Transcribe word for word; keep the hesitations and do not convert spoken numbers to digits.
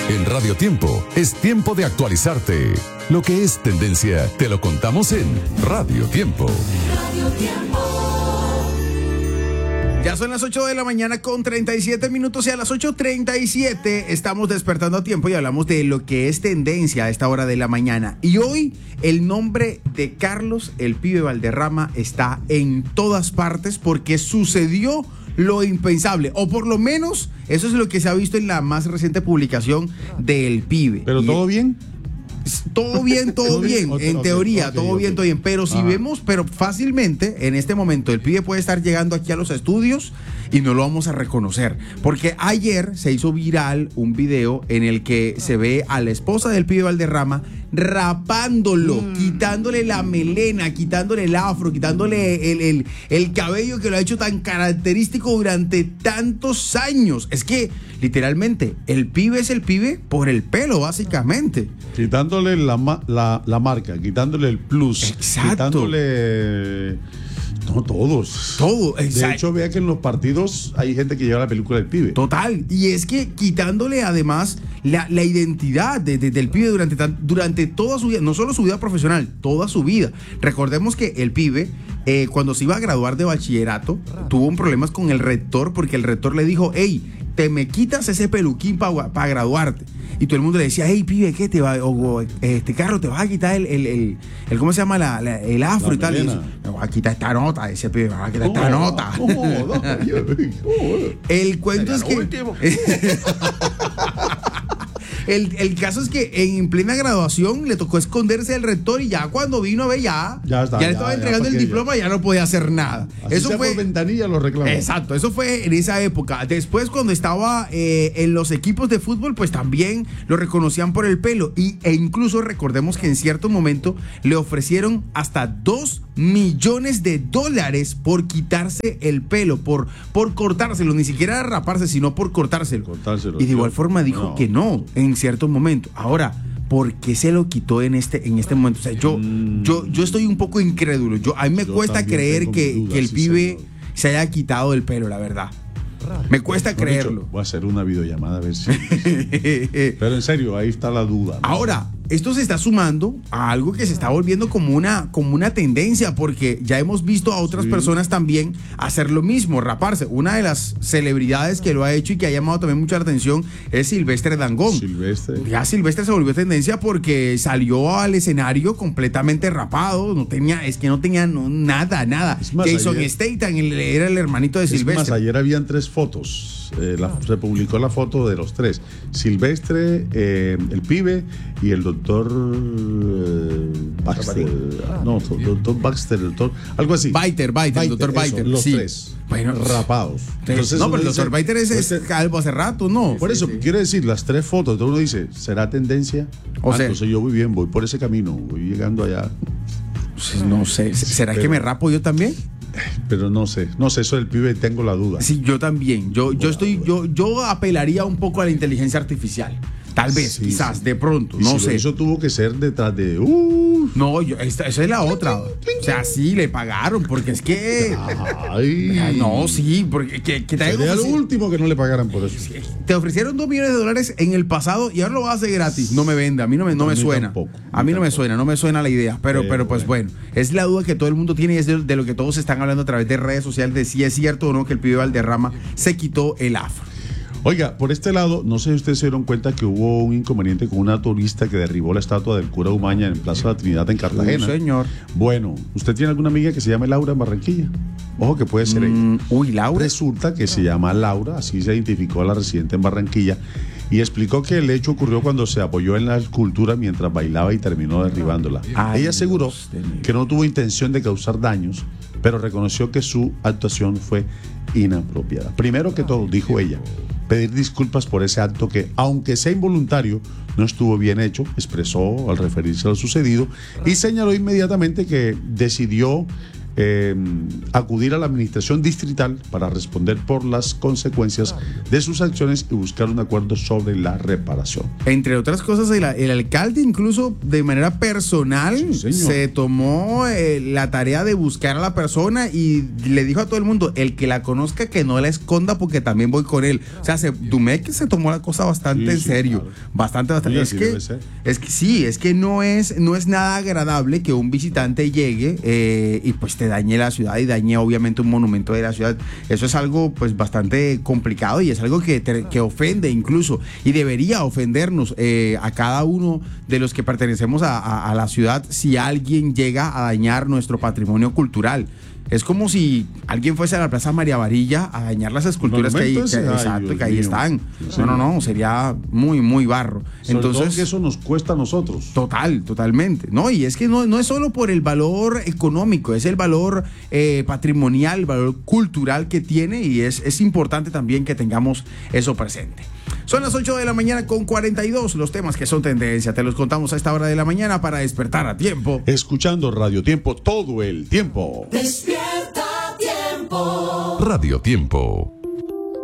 En Radio Tiempo es tiempo de actualizarte. Lo que es tendencia te lo contamos en Radio Tiempo. Radio Tiempo. Ya son las ocho de la mañana con treinta y siete minutos y a las ocho treinta y siete estamos despertando a tiempo y hablamos de lo que es tendencia a esta hora de la mañana. Y hoy el nombre de Carlos el Pibe Valderrama está en todas partes porque sucedió lo impensable, o por lo menos eso es lo que se ha visto en la más reciente publicación del Pibe. ¿Pero y todo bien? Todo bien, todo bien, Okay, en okay, teoría, okay, todo okay. bien, todo bien. Pero si Ajá. vemos, pero fácilmente, en este momento, el Pibe puede estar llegando aquí a los estudios y no lo vamos a reconocer. Porque ayer se hizo viral un video en el que se ve a la esposa del Pibe Valderrama rapándolo, mm. quitándole la melena, quitándole el afro, quitándole el, el, el cabello que lo ha hecho tan característico durante tantos años. Es que, literalmente, el Pibe es el Pibe por el pelo, básicamente. Quitándole la, la, la marca, quitándole el plus. Exacto. Quitándole... No, todos. Todo, exacto. De hecho, vea que en los partidos hay gente que lleva la película del Pibe. Total. Y es que quitándole además la, la identidad de, de, del Pibe durante, durante toda su vida, no solo su vida profesional, toda su vida. Recordemos que el Pibe, eh, cuando se iba a graduar de bachillerato, tuvo un problemas con el rector porque el rector le dijo, hey, te me quitas ese peluquín para pa graduarte. Y todo el mundo le decía, hey, Pibe, ¿qué te va? O, este Carlos, te vas a quitar el, el, el, el ¿cómo se llama? La, la, el afro la y tal. Y dice, me voy a quitar esta nota, decía Pibe, me voy a quitar oh, esta nota. Oh, oh, oh. El cuento es que... El, el caso es que en plena graduación le tocó esconderse del rector y ya cuando vino a ver ya, ya, está, ya ya le estaba ya, entregando ya, el diploma, ya. ya no podía hacer nada. Así eso sea fue por ventanilla lo reclamó. Exacto, eso fue en esa época. Después cuando estaba eh, en los equipos de fútbol, pues también lo reconocían por el pelo y, e incluso recordemos que en cierto momento le ofrecieron hasta dos millones de dólares por quitarse el pelo, por, por cortárselo, ni siquiera raparse, sino por cortárselo. cortárselo y de igual forma dijo no. que no, en cierto momento. Ahora, ¿por qué se lo quitó en este, en este momento? O sea, yo, mm. yo, yo estoy un poco incrédulo. Yo, a mí me yo creer que, dudas, que el sí, Pibe señor. se haya quitado el pelo, la verdad. Me cuesta no, creerlo. Dicho, voy a hacer una videollamada a ver si... Pero en serio, ahí está la duda, ¿no? Ahora, esto se está sumando a algo que se está volviendo como una, como una tendencia, porque ya hemos visto a otras sí. personas también hacer lo mismo, raparse. Una de las celebridades que lo ha hecho y que ha llamado también mucha atención es Silvestre Dangond. Silvestre. Ya Silvestre se volvió tendencia porque salió al escenario completamente rapado, no tenía, es que no tenía no, nada, nada. Más, Jason ayer, Statham era el hermanito de Silvestre. Es más, ayer habían tres fotos. Eh, la, se publicó la foto de los tres: Silvestre, eh, el Pibe y el doctor eh, Baxter. No, doctor Baxter, doctor, algo así. Biter, Biter, el doctor Biter. Los sí. tres. Bueno, rapados. Entonces, no, pero el doctor Biter es, es calvo hace rato, ¿no? Por eso, sí, sí. quiere decir, las tres fotos, entonces uno dice, ¿será tendencia? O ah, sea, entonces yo voy bien, voy por ese camino, voy llegando allá. No sé, ¿será pero, que me rapo yo también? Pero no sé, no sé, eso del Pibe tengo la duda. Sí, yo también. Yo, yo estoy, yo, yo apelaría un poco a la inteligencia artificial. Tal vez, sí, quizás, sí. de pronto, no si sé. Eso tuvo que ser detrás de... Uh, no, yo, esta, esa es la otra. O sea, sí, le pagaron, porque es que... Ay. No, sí, porque... Que, que te sería lo último que no le pagaran por eso. Te ofrecieron dos millones de dólares en el pasado y ahora lo vas a hacer gratis. No me venda, a mí no me, no me suena. Tampoco, a mí no tampoco. me suena, no me suena la idea. Pero, pero, pero pues bueno. bueno, es la duda que todo el mundo tiene y es de, de lo que todos están hablando a través de redes sociales de si es cierto o no que el Pibe Valderrama se quitó el afro. Oiga, por este lado, no sé si ustedes se dieron cuenta que hubo un inconveniente con una turista que derribó la estatua del cura Umaña en Plaza de la Trinidad en Cartagena. Sí, señor. Bueno, ¿usted tiene alguna amiga que se llame Laura en Barranquilla? Ojo que puede ser mm, ella. Uy, Laura. Resulta que se llama Laura, así se identificó a la residente en Barranquilla, y explicó que el hecho ocurrió cuando se apoyó en la escultura mientras bailaba y terminó derribándola. Ay, ella aseguró Dios que no tuvo intención de causar daños, pero reconoció que su actuación fue inapropiada. Primero que todo, dijo ella, pedir disculpas por ese acto que, aunque sea involuntario, no estuvo bien hecho, expresó al referirse a lo sucedido y señaló inmediatamente que decidió eh, acudir a la administración distrital para responder por las consecuencias de sus acciones y buscar un acuerdo sobre la reparación. Entre otras cosas, el, el alcalde incluso de manera personal Sí, se tomó eh, la tarea de buscar a la persona y le dijo a todo el mundo, el que la conozca que no la esconda porque también voy con él. O sea, se, Dumeque se tomó la cosa bastante Sí, en sí, serio, claro. bastante, bastante. Sí, Es así que, debe ser. es que sí, es que no es, no es nada agradable que un visitante llegue eh, y pues te dañe la ciudad y dañe obviamente un monumento de la ciudad. Eso es algo pues bastante complicado y es algo que, te, que ofende incluso y debería ofendernos eh, a cada uno de los que pertenecemos a, a, a la ciudad si alguien llega a dañar nuestro patrimonio cultural. Es como si alguien fuese a la Plaza María Varilla a dañar las esculturas que ahí, que, Monumentos, ay, exacto, Dios que ahí mío. están. Sí, No, no, no, sería muy, muy barro. Sobre Entonces, todo que eso nos cuesta a nosotros. total, totalmente. No, y es que no, no es solo por el valor económico, es el valor eh, patrimonial, el valor cultural que tiene y es, es importante también que tengamos eso presente. Son las ocho de la mañana con cuarenta y dos, los temas que son tendencia. Te los contamos a esta hora de la mañana para despertar a tiempo. Escuchando Radio Tiempo todo el tiempo. Despierta Tiempo. Radio Tiempo.